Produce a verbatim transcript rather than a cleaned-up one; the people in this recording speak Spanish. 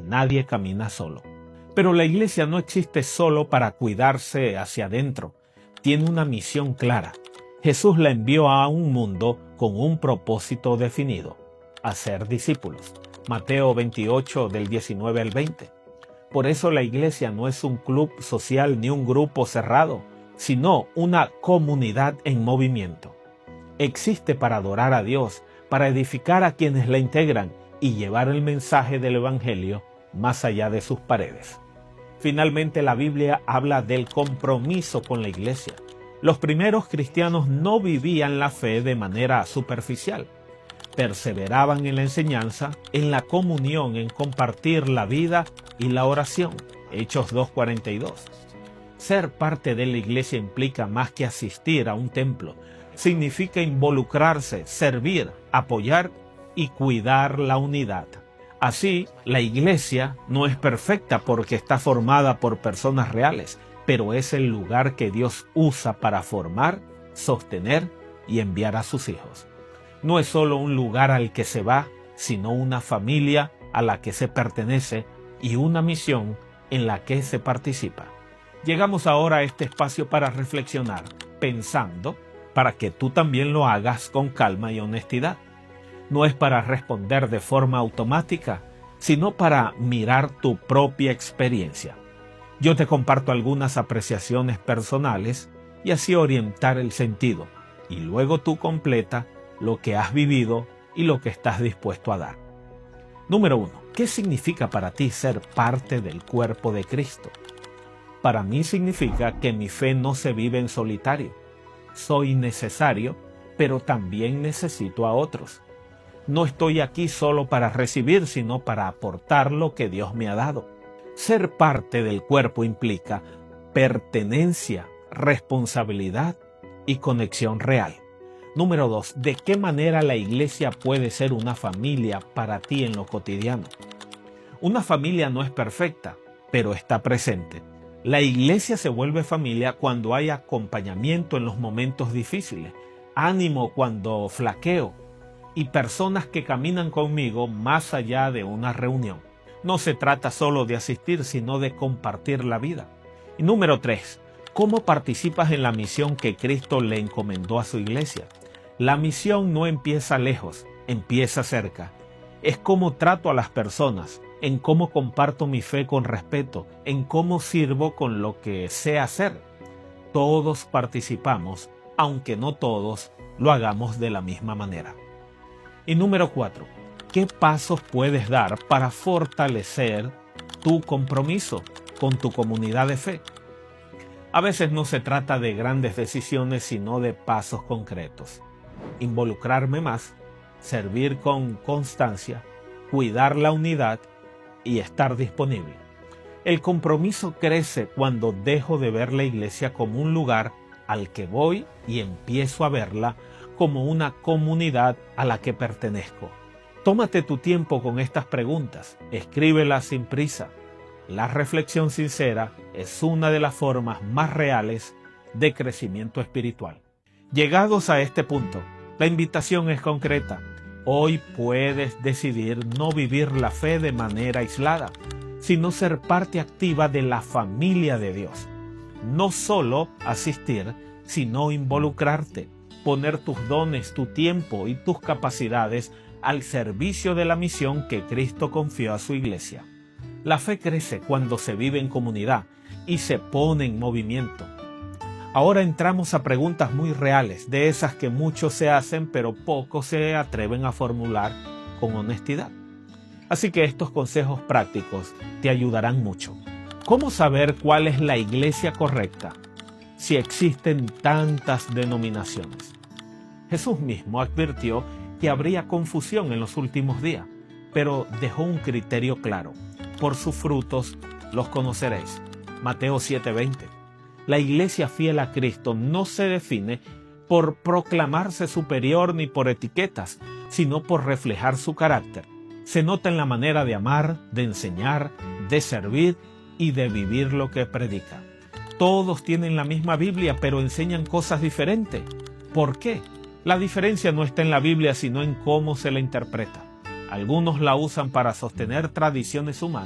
nadie camina solo. Pero la iglesia no existe solo para cuidarse hacia adentro. Tiene una misión clara. Jesús la envió a un mundo con un propósito definido: hacer discípulos. Mateo veintiocho, del diecinueve al veinte. Por eso la iglesia no es un club social ni un grupo cerrado, sino una comunidad en movimiento. Existe para adorar a Dios, para edificar a quienes la integran y llevar el mensaje del Evangelio más allá de sus paredes. Finalmente, la Biblia habla del compromiso con la iglesia. Los primeros cristianos no vivían la fe de manera superficial. Perseveraban en la enseñanza, en la comunión, en compartir la vida y la oración. Hechos dos cuarenta y dos. Ser parte de la iglesia implica más que asistir a un templo. Significa involucrarse, servir, apoyar y cuidar la unidad. Así, la iglesia no es perfecta porque está formada por personas reales, pero es el lugar que Dios usa para formar, sostener y enviar a sus hijos. No es solo un lugar al que se va, sino una familia a la que se pertenece y una misión en la que se participa. Llegamos ahora a este espacio para reflexionar, pensando, para que tú también lo hagas con calma y honestidad. No es para responder de forma automática, sino para mirar tu propia experiencia. Yo te comparto algunas apreciaciones personales y así orientar el sentido, y luego tú completa lo que has vivido y lo que estás dispuesto a dar. Número uno. ¿Qué significa para ti ser parte del cuerpo de Cristo? Para mí significa que mi fe no se vive en solitario. Soy necesario, pero también necesito a otros. No estoy aquí solo para recibir, sino para aportar lo que Dios me ha dado. Ser parte del cuerpo implica pertenencia, responsabilidad y conexión real. Número dos. ¿De qué manera la iglesia puede ser una familia para ti en lo cotidiano? Una familia no es perfecta, pero está presente. La iglesia se vuelve familia cuando hay acompañamiento en los momentos difíciles, ánimo cuando flaqueo y personas que caminan conmigo más allá de una reunión. No se trata solo de asistir, sino de compartir la vida. Y número tres. ¿Cómo participas en la misión que Cristo le encomendó a su iglesia? La misión no empieza lejos, empieza cerca. Es cómo trato a las personas, en cómo comparto mi fe con respeto, en cómo sirvo con lo que sé hacer. Todos participamos, aunque no todos lo hagamos de la misma manera. Y número cuatro. ¿Qué pasos puedes dar para fortalecer tu compromiso con tu comunidad de fe? A veces no se trata de grandes decisiones, sino de pasos concretos. Involucrarme más, servir con constancia, cuidar la unidad y estar disponible. El compromiso crece cuando dejo de ver la iglesia como un lugar al que voy y empiezo a verla como una comunidad a la que pertenezco. Tómate tu tiempo con estas preguntas, escríbelas sin prisa. La reflexión sincera es una de las formas más reales de crecimiento espiritual. Llegados a este punto, la invitación es concreta. Hoy puedes decidir no vivir la fe de manera aislada, sino ser parte activa de la familia de Dios. No solo asistir, sino involucrarte, poner tus dones, tu tiempo y tus capacidades al servicio de la misión que Cristo confió a su iglesia. La fe crece cuando se vive en comunidad y se pone en movimiento. Ahora entramos a preguntas muy reales, de esas que muchos se hacen pero pocos se atreven a formular con honestidad. Así que estos consejos prácticos te ayudarán mucho. ¿Cómo saber cuál es la iglesia correcta si existen tantas denominaciones? Jesús mismo advirtió que habría confusión en los últimos días, pero dejó un criterio claro. Por sus frutos los conoceréis. Mateo siete veinte. La iglesia fiel a Cristo no se define por proclamarse superior ni por etiquetas, sino por reflejar su carácter. Se nota en la manera de amar, de enseñar, de servir y de vivir lo que predica. Todos tienen la misma Biblia, pero enseñan cosas diferentes. ¿Por qué? La diferencia no está en la Biblia, sino en cómo se la interpreta. Algunos la usan para sostener tradiciones humanas,